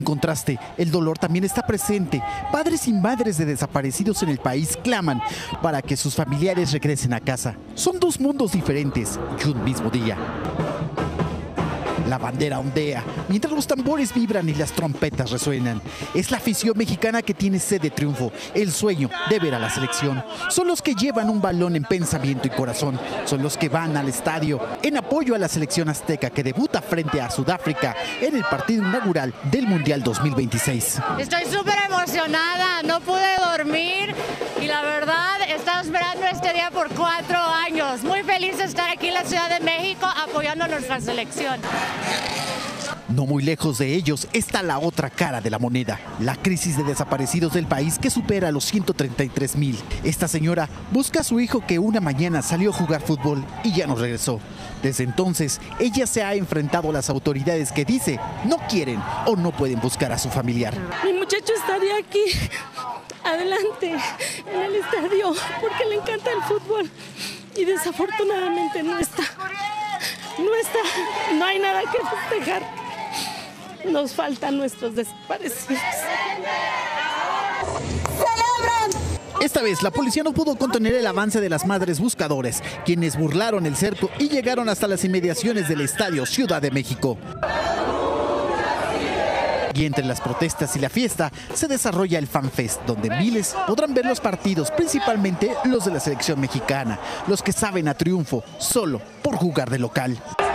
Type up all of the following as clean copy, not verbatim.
En contraste, el dolor también está presente. Padres y madres de desaparecidos en el país claman para que sus familiares regresen a casa. Son dos mundos diferentes y un mismo día. La bandera ondea, mientras los tambores vibran y las trompetas resuenan. Es la afición mexicana que tiene sed de triunfo, el sueño de ver a la selección. Son los que llevan un balón en pensamiento y corazón. Son los que van al estadio en apoyo a la selección azteca que debuta frente a Sudáfrica en el partido inaugural del Mundial 2026. Estoy súper emocionada, no pude dormir y la verdad he estado esperando este día por 4 años. Muy feliz de estar aquí en la Ciudad de México apoyando a nuestra selección. No muy lejos de ellos está la otra cara de la moneda, la crisis de desaparecidos del país que supera los 133,000. Esta señora busca a su hijo que una mañana salió a jugar fútbol y ya no regresó. Desde entonces, ella se ha enfrentado a las autoridades que dice no quieren o no pueden buscar a su familiar. Mi muchacho estaría aquí, adelante, en el estadio, porque le encanta el fútbol y desafortunadamente no está. No hay nada que festejar. Nos faltan nuestros desaparecidos. Esta vez la policía no pudo contener el avance de las madres buscadores, quienes burlaron el cerco y llegaron hasta las inmediaciones del estadio Ciudad de México. Y entre las protestas y la fiesta se desarrolla el FanFest, donde miles podrán ver los partidos, principalmente los de la selección mexicana, los que saben a triunfo solo por jugar de local.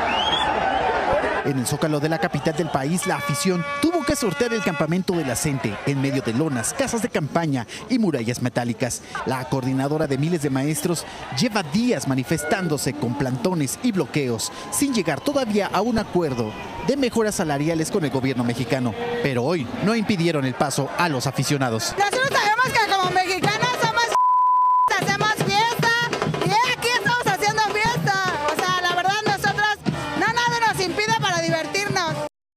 En el Zócalo de la capital del país, la afición tuvo que sortear el campamento de la gente en medio de lonas, casas de campaña y murallas metálicas. La coordinadora de miles de maestros lleva días manifestándose con plantones y bloqueos, sin llegar todavía a un acuerdo de mejoras salariales con el gobierno mexicano. Pero hoy no impidieron el paso a los aficionados. Nosotros sabemos que como mexicanos hacemos fiesta y aquí estamos haciendo fiesta. O sea, la verdad nosotros nada nos impide para divertirnos.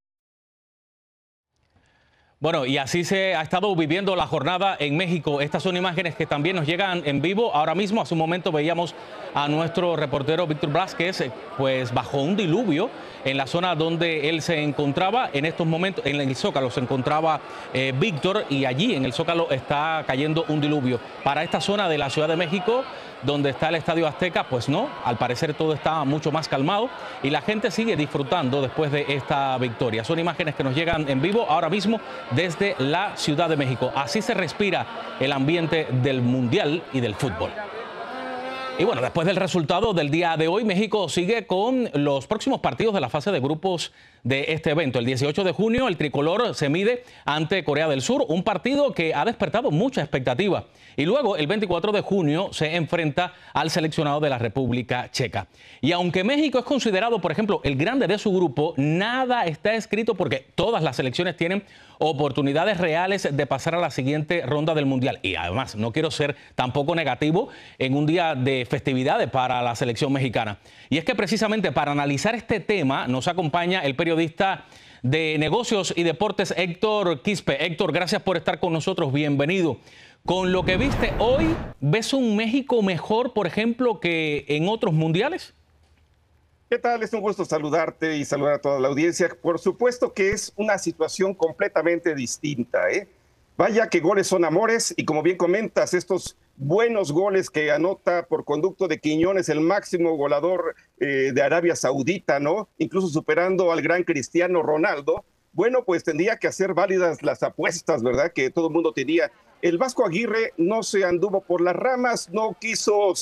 Bueno, y así se ha estado viviendo la jornada en México. Estas son imágenes que también nos llegan en vivo. Ahora mismo, hace un momento, veíamos a nuestro reportero Víctor Blázquez, pues bajo un diluvio en la zona donde él se encontraba. En estos momentos, en el Zócalo se encontraba Víctor, y allí en el Zócalo está cayendo un diluvio. Para esta zona de la Ciudad de México, donde está el Estadio Azteca, pues no, al parecer todo está mucho más calmado y la gente sigue disfrutando después de esta victoria. Son imágenes que nos llegan en vivo ahora mismo desde la Ciudad de México. Así se respira el ambiente del Mundial y del fútbol. Y bueno, después del resultado del día de hoy, México sigue con los próximos partidos de la fase de grupos de este evento. El 18 de junio, el tricolor se mide ante Corea del Sur, un partido que ha despertado mucha expectativa. Y luego, el 24 de junio, se enfrenta al seleccionado de la República Checa. Y aunque México es considerado, por ejemplo, el grande de su grupo, nada está escrito porque todas las selecciones tienen oportunidades reales de pasar a la siguiente ronda del Mundial. Y además, no quiero ser tampoco negativo en un día de festividades para la selección mexicana. Y es que precisamente para analizar este tema nos acompaña el periodista de negocios y deportes Héctor Quispe. Héctor, gracias por estar con nosotros, bienvenido. Con lo que viste hoy, ¿ves un México mejor, por ejemplo, que en otros mundiales? ¿Qué tal? Es un gusto saludarte y saludar a toda la audiencia. Por supuesto que es una situación completamente distinta, ¿eh? Vaya que goles son amores y como bien comentas, estos buenos goles que anota por conducto de Quiñones, el máximo goleador de Arabia Saudita, ¿no? Incluso superando al gran Cristiano Ronaldo. Bueno, pues tendría que hacer válidas las apuestas, ¿verdad? Que todo el mundo tenía. El Vasco Aguirre no se anduvo por las ramas, no quiso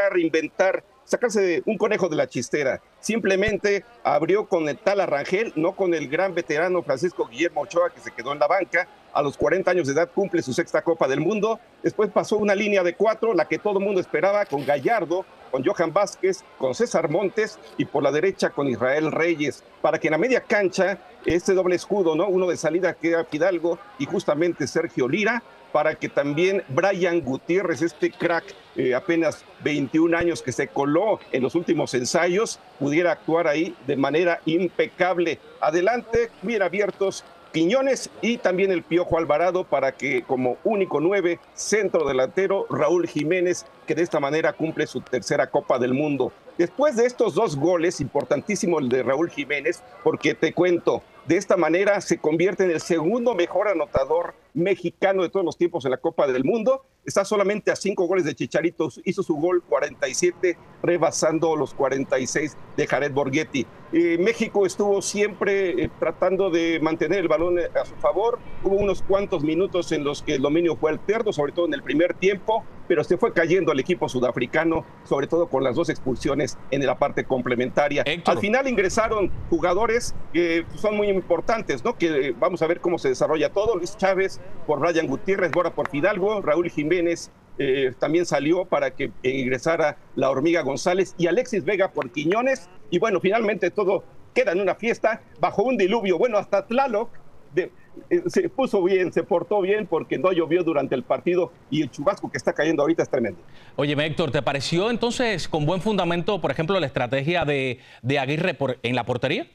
sacarse un conejo de la chistera. Simplemente abrió con el tal Arrangel, no con el gran veterano Francisco Guillermo Ochoa, que se quedó en la banca. A los 40 años de edad cumple su 6ª Copa del Mundo. Después pasó una línea de 4, la que todo el mundo esperaba, con Gallardo, con Johan Vázquez, con César Montes y por la derecha con Israel Reyes, para que en la media cancha, este doble escudo, ¿no? Uno de salida que era Fidalgo y justamente Sergio Lira, para que también Brian Gutiérrez, este crack, apenas 21 años que se coló en los últimos ensayos, pudiera actuar ahí de manera impecable. Adelante, bien abiertos Quiñones y también el Piojo Alvarado, para que como único 9 centro delantero Raúl Jiménez, que de esta manera cumple su 3ª Copa del Mundo. Después de estos 2 goles, importantísimo el de Raúl Jiménez, porque te cuento, De esta manera se convierte en el segundo mejor anotador mexicano de todos los tiempos en la Copa del Mundo. Está solamente a 5 goles de Chicharito, hizo su gol 47, rebasando los 46 de Jared Borghetti. México estuvo siempre tratando de mantener el balón a su favor. Hubo unos cuantos minutos en los que el dominio fue alterno, sobre todo en el primer tiempo, pero se fue cayendo el equipo sudafricano, sobre todo con las 2 expulsiones en la parte complementaria. Héctor. Al final ingresaron jugadores que son muy importantes, ¿no? Que vamos a ver cómo se desarrolla todo. Luis Chávez por Brian Gutiérrez, Bora por Fidalgo, Raúl Jiménez también salió para que ingresara la Hormiga González y Alexis Vega por Quiñones. Y bueno, finalmente todo queda en una fiesta bajo un diluvio. Bueno, hasta Tlaloc se puso bien, se portó bien porque no llovió durante el partido y el chubasco que está cayendo ahorita es tremendo. Oye, Héctor, ¿te pareció entonces con buen fundamento, por ejemplo, la estrategia de Aguirre en la portería?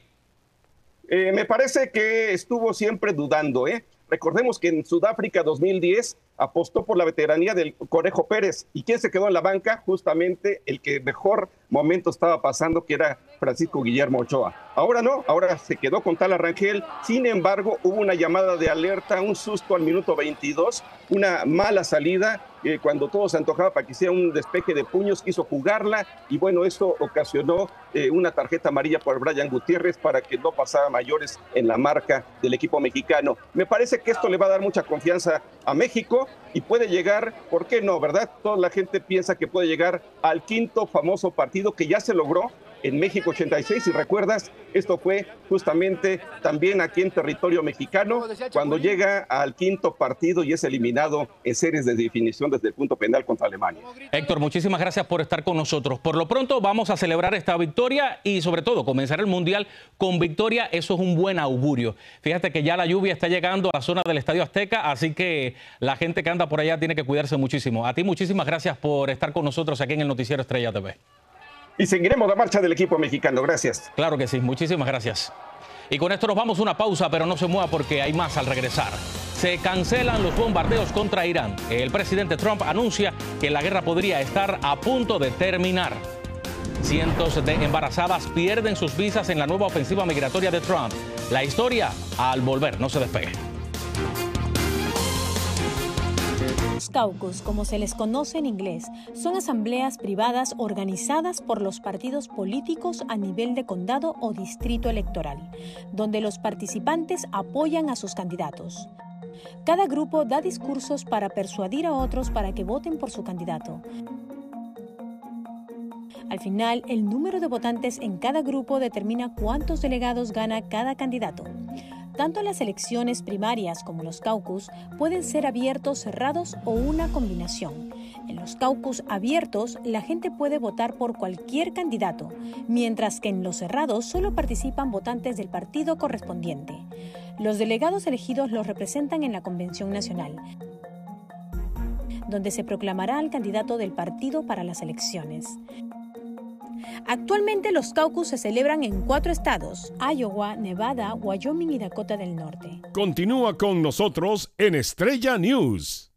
Me parece que estuvo siempre dudando, ¿eh? Recordemos que en Sudáfrica 2010 apostó por la veteranía del Conejo Pérez. ¿Y quién se quedó en la banca? Justamente el que mejor momento estaba pasando, que era Francisco Guillermo Ochoa. Ahora no, ahora se quedó con Tala Rangel. Sin embargo, hubo una llamada de alerta, un susto al minuto 22, una mala salida, cuando todo se antojaba para que hiciera un despeje de puños, quiso jugarla y bueno, eso ocasionó una tarjeta amarilla por Brian Gutiérrez para que no pasara mayores en la marca del equipo mexicano. Me parece que esto le va a dar mucha confianza a México y puede llegar, ¿por qué no, verdad? Toda la gente piensa que puede llegar al 5º famoso partido que ya se logró en México 86, si recuerdas, esto fue justamente también aquí en territorio mexicano, cuando llega al 5º partido y es eliminado en series de definición desde el punto penal contra Alemania. Héctor, muchísimas gracias por estar con nosotros. Por lo pronto vamos a celebrar esta victoria y sobre todo comenzar el Mundial con victoria, eso es un buen augurio. Fíjate que ya la lluvia está llegando a la zona del Estadio Azteca, así que la gente que anda por allá tiene que cuidarse muchísimo. A ti muchísimas gracias por estar con nosotros aquí en el Noticiero Estrella TV. Y seguiremos la marcha del equipo mexicano. Gracias. Claro que sí, muchísimas gracias. Y con esto nos vamos a una pausa, pero no se mueva porque hay más al regresar. Se cancelan los bombardeos contra Irán. El presidente Trump anuncia que la guerra podría estar a punto de terminar. Cientos de embarazadas pierden sus visas en la nueva ofensiva migratoria de Trump. La historia al volver, no se despegue. Los caucus, como se les conoce en inglés, son asambleas privadas organizadas por los partidos políticos a nivel de condado o distrito electoral, donde los participantes apoyan a sus candidatos. Cada grupo da discursos para persuadir a otros para que voten por su candidato. Al final, el número de votantes en cada grupo determina cuántos delegados gana cada candidato. Tanto las elecciones primarias como los caucus pueden ser abiertos, cerrados o una combinación. En los caucus abiertos, la gente puede votar por cualquier candidato, mientras que en los cerrados solo participan votantes del partido correspondiente. Los delegados elegidos los representan en la Convención Nacional, donde se proclamará al candidato del partido para las elecciones. Actualmente los caucus se celebran en 4 estados: Iowa, Nevada, Wyoming y Dakota del Norte. Continúa con nosotros en Estrella News.